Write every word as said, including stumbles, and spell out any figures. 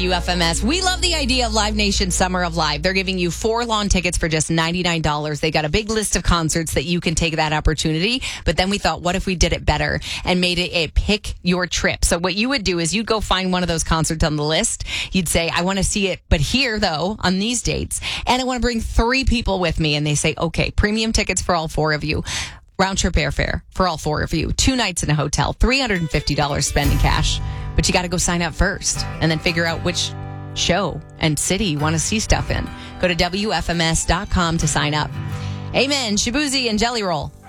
U F M S. We love the idea of Live Nation Summer of Live. They're giving you four lawn tickets for just ninety-nine dollars. They got a big list of concerts that you can take that opportunity. But then we thought, what if we did it better and made it a pick your trip? So what you would do is you'd go find one of those concerts on the list. You'd say, I want to see it, but here, though, on these dates. And I want to bring three people with me. And they say, okay, premium tickets for all four of you. Round trip airfare for all four of you. Two nights in a hotel. three hundred fifty dollars spending cash. But you got to go sign up first and then figure out which show and city you want to see stuff in. Go to W F M S dot com to sign up. Amen. Shabuzi and Jelly Roll.